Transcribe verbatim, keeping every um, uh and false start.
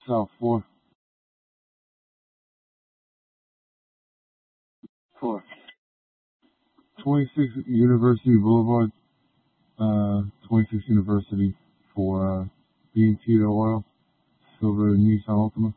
South four. Four. twenty-six University Boulevard, uh, twenty-six University for uh, B and T Oil, Silver Nissan Altima.